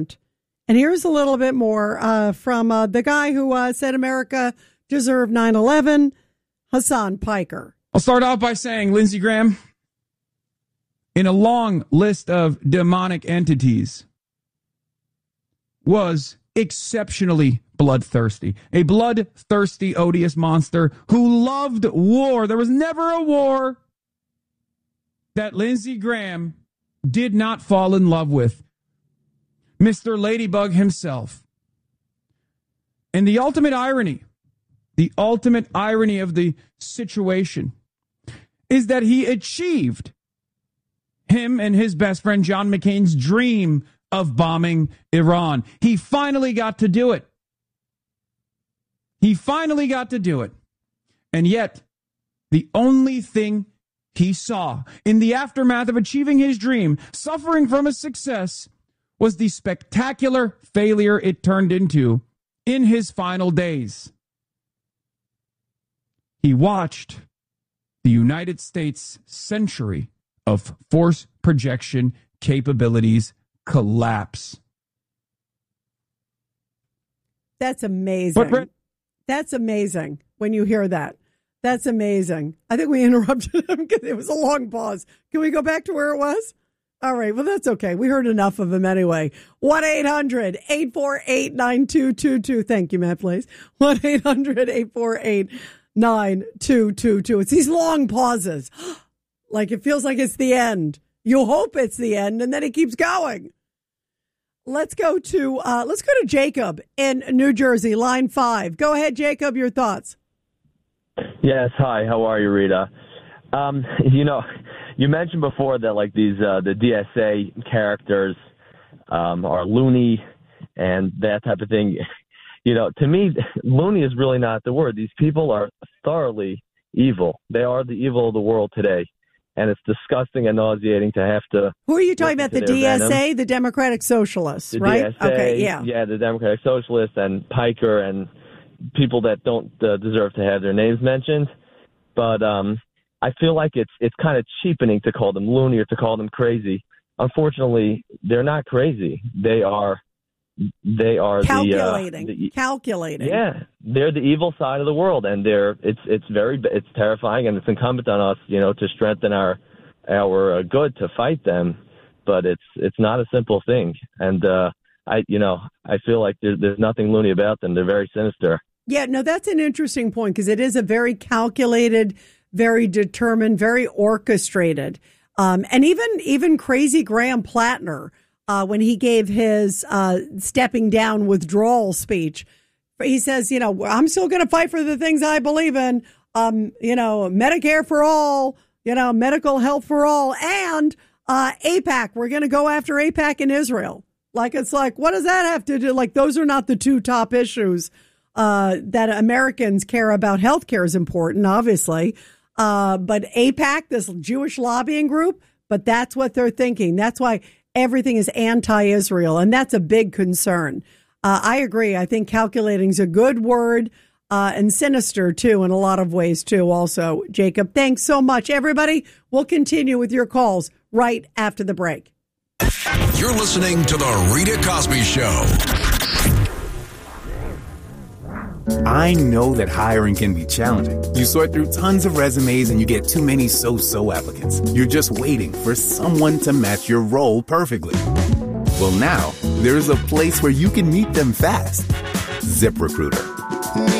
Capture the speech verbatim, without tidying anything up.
And here's a little bit more uh, from uh, the guy who uh, said America deserved nine eleven, Hassan Piker. I'll start off by saying, Lindsey Graham, in a long list of demonic entities, was exceptionally bloodthirsty. A bloodthirsty, odious monster who loved war. There was never a war that Lindsey Graham did not fall in love with. Mister Ladybug himself. And the ultimate irony, the ultimate irony of the situation is that he achieved him and his best friend John McCain's dream of bombing Iran. He finally got to do it. He finally got to do it. And yet, the only thing he saw in the aftermath of achieving his dream, suffering from his success, was the spectacular failure it turned into in his final days. He watched the United States' century of force projection capabilities collapse. That's amazing. But, That's amazing when you hear that. That's amazing. I think we interrupted him because it was a long pause. Can we go back to where it was? All right. Well, that's okay. We heard enough of him anyway. one eight hundred eight four eight nine two two two. Thank you, Matt, please. one eight hundred eight four eight nine two two two. It's these long pauses. Like it feels like it's the end. You hope it's the end, and then it keeps going. Let's go to uh, let's go to Jacob in New Jersey, line five. Go ahead, Jacob. Your thoughts. Yes. Hi. How are you, Rita? Um, you know, you mentioned before that like these uh, the D S A characters um, are loony and that type of thing. You know, to me, loony is really not the word. These people are thoroughly evil. They are the evil of the world today. And it's disgusting and nauseating to have to. Who are you talking about? The D S A, venom. The Democratic Socialists, the right? D S A, okay, yeah. Yeah, the Democratic Socialists and Piker and people that don't uh, deserve to have their names mentioned. But um, I feel like it's it's kind of cheapening to call them loony or to call them crazy. Unfortunately, they're not crazy. They are they are calculating. The, uh, the, calculating. Yeah, they're the evil side of the world, and they're it's it's very it's terrifying, and it's incumbent on us, you know, to strengthen our our uh, good to fight them. But it's it's not a simple thing, and uh, I you know I feel like there's there's nothing loony about them. They're very sinister. Yeah, no, that's an interesting point because it is a very calculated, very determined, very orchestrated, um, and even even crazy Graham Plattner. Uh, when he gave his uh, stepping down withdrawal speech, he says, you know, I'm still going to fight for the things I believe in, um, you know, Medicare for all, you know, medical health for all, and uh, AIPAC. We're going to go after AIPAC in Israel. Like, it's like, what does that have to do? Like, those are not the two top issues uh, that Americans care about. Healthcare is important, obviously. Uh, but AIPAC, this Jewish lobbying group, but that's what they're thinking. That's why everything is anti-Israel, and that's a big concern. Uh, I agree. I think calculating is a good word, uh, and sinister, too, in a lot of ways, too, also. Jacob, thanks so much. Everybody, we'll continue with your calls right after the break. You're listening to The Rita Cosby Show. I know that hiring can be challenging. You sort through tons of resumes and you get too many so-so applicants. You're just waiting for someone to match your role perfectly. Well, now there's a place where you can meet them fast. ZipRecruiter.